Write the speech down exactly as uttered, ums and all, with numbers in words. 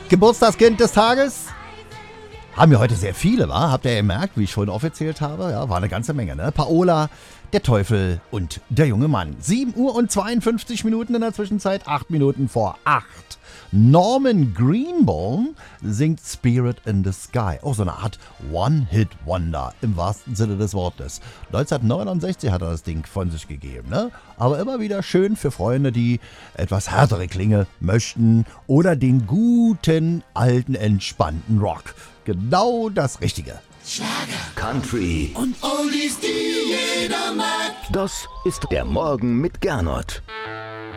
Geburtstagskind des Tages? Haben wir heute sehr viele, wa? Habt ihr gemerkt, wie ich vorhin aufgezählt habe? Ja, war eine ganze Menge, ne? Paola, der Teufel und der junge Mann. sieben Uhr und zweiundfünfzig Minuten in der Zwischenzeit, acht Minuten vor acht. Norman Greenbaum singt Spirit in the Sky. Auch so eine Art One-Hit-Wonder im wahrsten Sinne des Wortes. neunzehnhundertneunundsechzig hat er das Ding von sich gegeben, ne? Aber immer wieder schön für Freunde, die etwas härtere Klinge möchten oder den guten, alten, entspannten Rock. Genau das Richtige. Schlager, Country und Oldies, die jeder mag. Das ist der Morgen mit Gernot.